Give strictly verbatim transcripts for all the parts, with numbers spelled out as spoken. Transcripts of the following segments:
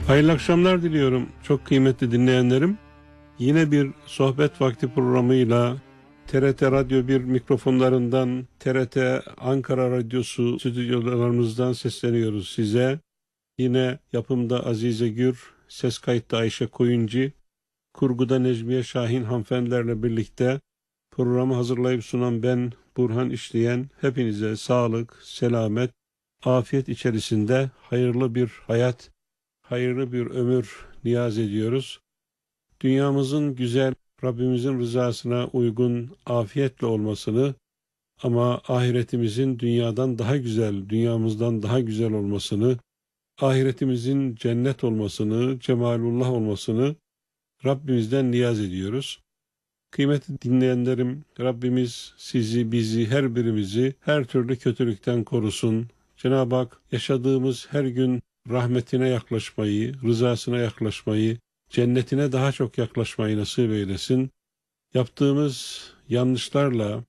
Hayırlı akşamlar diliyorum çok kıymetli dinleyenlerim. Yine bir sohbet vakti programıyla T R T Radyo bir mikrofonlarından, T R T Ankara Radyosu stüdyolarımızdan sesleniyoruz size. Yine yapımda Azize Gür, ses kayıtta Ayşe Koyuncu, kurguda Necmiye Şahin hanımefendilerle birlikte programı hazırlayıp sunan ben Burhan İşleyen, hepinize sağlık, selamet, afiyet içerisinde hayırlı bir hayat, hayırlı bir ömür niyaz ediyoruz. Dünyamızın güzel, Rabbimizin rızasına uygun, afiyetle olmasını ama ahiretimizin dünyadan daha güzel, dünyamızdan daha güzel olmasını, ahiretimizin cennet olmasını, cemalullah olmasını Rabbimizden niyaz ediyoruz. Kıymetli dinleyenlerim, Rabbimiz sizi, bizi, her birimizi her türlü kötülükten korusun. Cenab-ı Hak yaşadığımız her gün rahmetine yaklaşmayı, rızasına yaklaşmayı, cennetine daha çok yaklaşmayı nasip eylesin. Yaptığımız yanlışlarla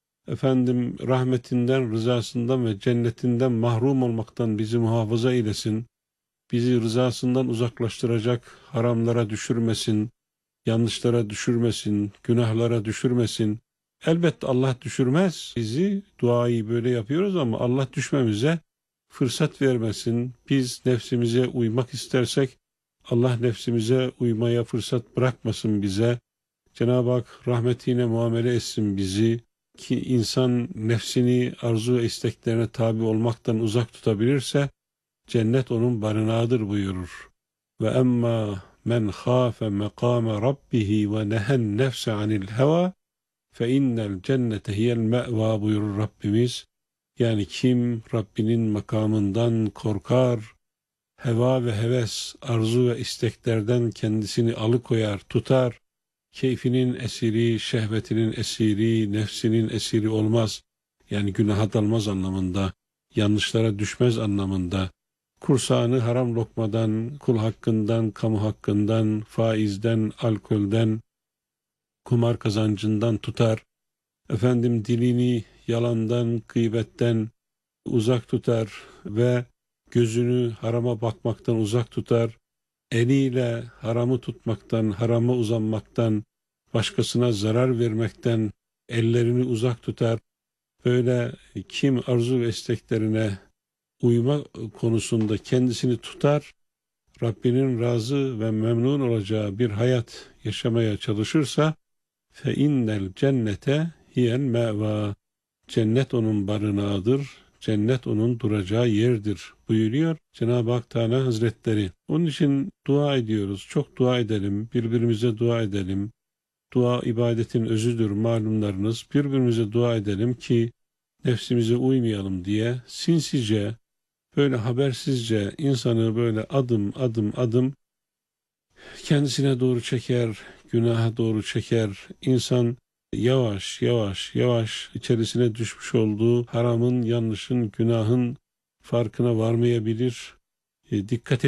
efendim rahmetinden, rızasından ve cennetinden mahrum olmaktan bizi muhafaza eylesin. Bizi rızasından uzaklaştıracak haramlara düşürmesin, yanlışlara düşürmesin, günahlara düşürmesin. Elbette Allah düşürmez bizi, duayı böyle yapıyoruz ama Allah düşmemize fırsat vermesin. Biz nefsimize uymak istersek Allah nefsimize uymaya fırsat bırakmasın bize. Cenab-ı Hak rahmetiyle muamele etsin bizi ki insan nefsini arzu ve isteklerine tabi olmaktan uzak tutabilirse cennet onun barınağıdır buyurur. Ve emma men khâfe mekâme rabbihi ve nehen nefse anil heva fe innel cennete hiyel me'va buyurur Rabbimiz. Yani kim Rabbinin makamından korkar, heva ve heves, arzu ve isteklerden kendisini alıkoyar, tutar, keyfinin esiri, şehvetinin esiri, nefsinin esiri olmaz. Yani günaha dalmaz anlamında, yanlışlara düşmez anlamında. Kursağını haram lokmadan, kul hakkından, kamu hakkından, faizden, alkolden, kumar kazancından tutar. Efendim dilini yalandan, gıybetten uzak tutar ve gözünü harama bakmaktan uzak tutar. Eliyle haramı tutmaktan, harama uzanmaktan, başkasına zarar vermekten ellerini uzak tutar. Böyle kim arzu ve isteklerine uyma konusunda kendisini tutar, Rabbinin razı ve memnun olacağı bir hayat yaşamaya çalışırsa fe innel cennete hiyel meva, cennet onun barınağıdır, cennet onun duracağı yerdir buyuruyor Cenab-ı Hak Teala Hazretleri. Onun için dua ediyoruz, çok dua edelim, birbirimize dua edelim. Dua ibadetin özüdür malumlarınız. Birbirimize dua edelim ki nefsimize uymayalım diye sinsice, böyle habersizce insanı böyle adım adım adım kendisine doğru çeker, günaha doğru çeker. İnsan yavaş yavaş yavaş içerisine düşmüş olduğu haramın, yanlışın, günahın farkına varmayabilir. E, dikkat et.